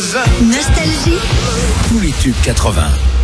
Nostalgie. Tous les tubes 80.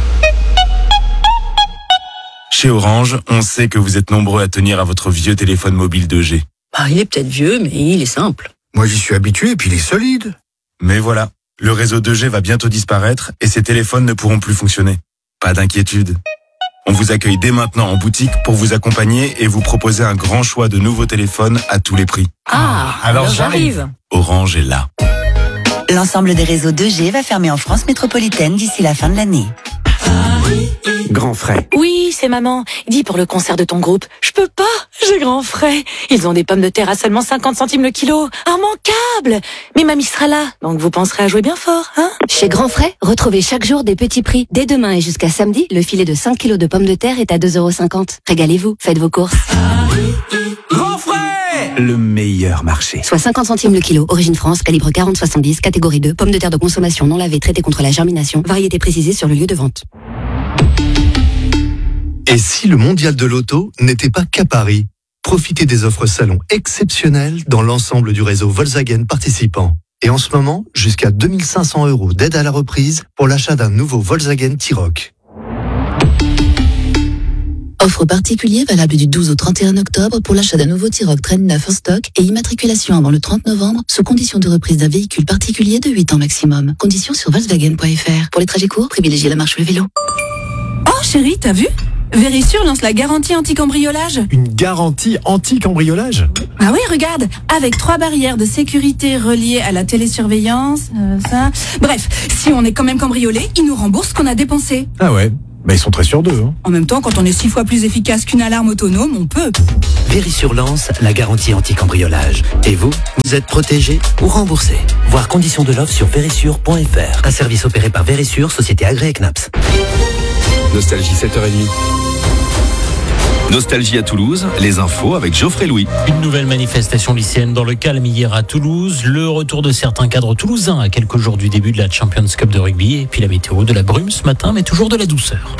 Chez Orange, on sait que vous êtes nombreux à tenir à votre vieux téléphone mobile 2G. Il est peut-être vieux, mais il est simple. Moi, j'y suis habitué et puis il est solide. Mais voilà, le réseau 2G va bientôt disparaître et ces téléphones ne pourront plus fonctionner. Pas d'inquiétude. On vous accueille dès maintenant en boutique pour vous accompagner et vous proposer un grand choix de nouveaux téléphones à tous les prix. Alors j'arrive. Orange est là. L'ensemble des réseaux 2G va fermer en France métropolitaine d'ici la fin de l'année. Grand frais. Oui, c'est maman. Dis pour le concert de ton groupe. Je peux pas, j'ai grand frais. Ils ont des pommes de terre à seulement 50 centimes le kilo. Immanquable. Mais mamie sera là, donc vous penserez à jouer bien fort, hein? Chez Grand Frais, retrouvez chaque jour des petits prix. Dès demain et jusqu'à samedi, le filet de 5 kilos de pommes de terre est à 2,50 €. Régalez-vous, faites vos courses. Grand frais. Le meilleur marché. Soit 50 centimes le kilo. Origine France, calibre 40-70, catégorie 2. Pommes de terre de consommation non lavées, traitées contre la germination. Variété précisée sur le lieu de vente. Et si le mondial de l'auto n'était pas qu'à Paris? Profitez des offres salon exceptionnelles dans l'ensemble du réseau Volkswagen participant. Et en ce moment, jusqu'à 2500 € d'aide à la reprise pour l'achat d'un nouveau Volkswagen T-Roc. Offre particulière valable du 12 au 31 octobre pour l'achat d'un nouveau T-Roc Train 9 en stock et immatriculation avant le 30 novembre sous condition de reprise d'un véhicule particulier de 8 ans maximum. Conditions sur Volkswagen.fr. Pour les trajets courts, privilégiez la marche ou le vélo. Oh chérie, t'as vu? Verisure lance la garantie anti-cambriolage. Une garantie anti-cambriolage? Ah oui, regarde, avec 3 barrières de sécurité reliées à la télésurveillance, ça. Bref, si on est quand même cambriolé, ils nous remboursent ce qu'on a dépensé. Ah ouais, ils sont très sûrs d'eux. En même temps, quand on est 6 fois plus efficace qu'une alarme autonome, on peut. Verisure lance la garantie anti-cambriolage. Et vous êtes protégé ou remboursé. Voir conditions de l'offre sur verisure.fr. Un service opéré par Verisure, société agréée CNAPS. Nostalgie 7h30. Nostalgie à Toulouse, les infos avec Geoffrey Louis. Une nouvelle manifestation lycéenne dans le calme hier à Toulouse. Le retour de certains cadres toulousains à quelques jours du début de la Champions Cup de rugby. Et puis la météo, de la brume ce matin, mais toujours de la douceur.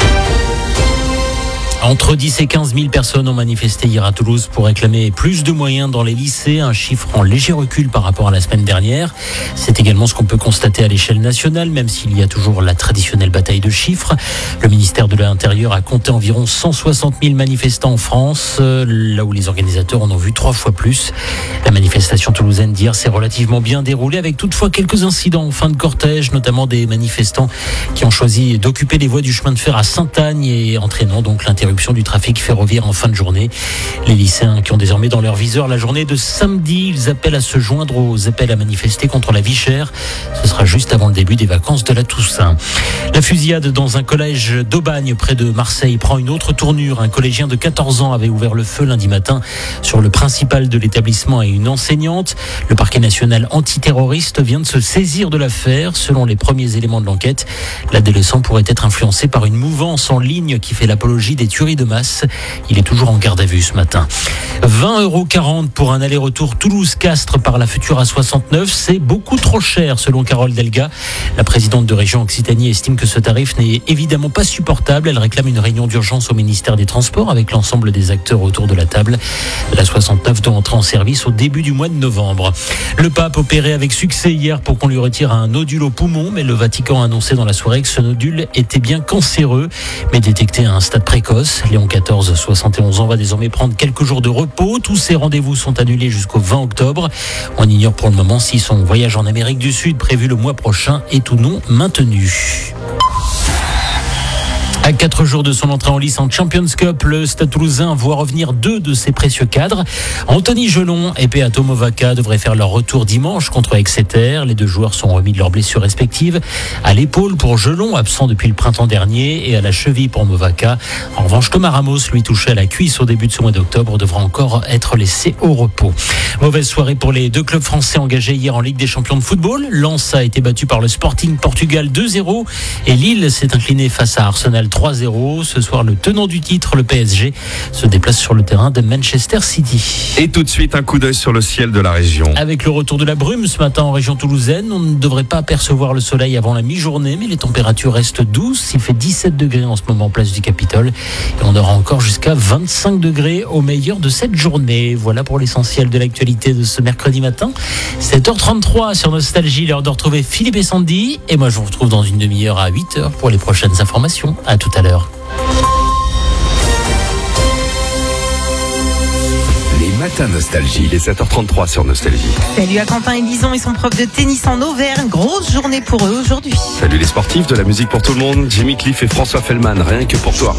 Entre 10 et 15 000 personnes ont manifesté hier à Toulouse pour réclamer plus de moyens dans les lycées, un chiffre en léger recul par rapport à la semaine dernière. C'est également ce qu'on peut constater à l'échelle nationale, même s'il y a toujours la traditionnelle bataille de chiffres. Le ministère de l'Intérieur a compté environ 160 000 manifestants en France, là où les organisateurs en ont vu 3 fois plus. La manifestation toulousaine d'hier s'est relativement bien déroulée, avec toutefois quelques incidents en fin de cortège, notamment des manifestants qui ont choisi d'occuper les voies du chemin de fer à Sainte-Agne et entraînant donc l'interruption du trafic ferroviaire en fin de journée. Les lycéens qui ont désormais dans leur viseur la journée de samedi, ils appellent à se joindre aux appels à manifester contre la vie chère. Ce sera juste avant le début des vacances de la Toussaint. La fusillade dans un collège d'Aubagne près de Marseille prend une autre tournure. Un collégien de 14 ans avait ouvert le feu lundi matin sur le principal de l'établissement et une enseignante. Le parquet national antiterroriste vient de se saisir de l'affaire. Selon les premiers éléments de l'enquête, l'adolescent pourrait être influencé par une mouvance en ligne qui fait l'apologie des tueries de masse. Il est toujours en garde à vue ce matin. 20,40 € pour un aller-retour Toulouse-Castres par la future A69. C'est beaucoup trop cher selon Carole Delga. La présidente de région Occitanie estime que ce tarif n'est évidemment pas supportable. Elle réclame une réunion d'urgence au ministère des Transports avec l'ensemble des acteurs autour de la table. La 69 doit entrer en service au début du mois de novembre. Le pape opéré avec succès hier pour qu'on lui retire un nodule au poumon, mais le Vatican a annoncé dans la soirée que ce nodule était bien cancéreux, mais détecté à un stade précoce. Léon XIV, 71 ans, va désormais prendre quelques jours de repos. Tous ses rendez-vous sont annulés jusqu'au 20 octobre. On ignore pour le moment si son voyage en Amérique du Sud prévu le mois prochain est ou non maintenu. À 4 jours de son entrée en lice en Champions Cup, le Stade Toulousain voit revenir 2 de ses précieux cadres. Anthony Gelon et Peato Movaca devraient faire leur retour dimanche contre Exeter. Les 2 joueurs sont remis de leurs blessures respectives. À l'épaule pour Gelon, absent depuis le printemps dernier, et à la cheville pour Movaca. En revanche, Thomas Ramos, lui touché à la cuisse au début de ce mois d'octobre, devra encore être laissé au repos. Mauvaise soirée pour les 2 clubs français engagés hier en Ligue des Champions de football. Lens a été battu par le Sporting Portugal 2-0 et Lille s'est incliné face à Arsenal 3-0. Ce soir, le tenant du titre, le PSG, se déplace sur le terrain de Manchester City. Et tout de suite, un coup d'œil sur le ciel de la région. Avec le retour de la brume ce matin en région toulousaine, on ne devrait pas apercevoir le soleil avant la mi-journée, mais les températures restent douces. Il fait 17 degrés en ce moment place du Capitole et on aura encore jusqu'à 25 degrés au meilleur de cette journée. Voilà pour l'essentiel de l'actualité de ce mercredi matin. 7h33 sur Nostalgie, l'heure de retrouver Philippe et Sandy. Et moi, je vous retrouve dans une demi-heure à 8h pour les prochaines informations. À tout à l'heure. Les matins Nostalgie, les 7h33 sur Nostalgie. Salut à Quentin et Lison, ils sont profs de tennis en Auvergne. Grosse journée pour eux aujourd'hui. Salut les sportifs, de la musique pour tout le monde. Jimmy Cliff et François Fellman, rien que pour toi.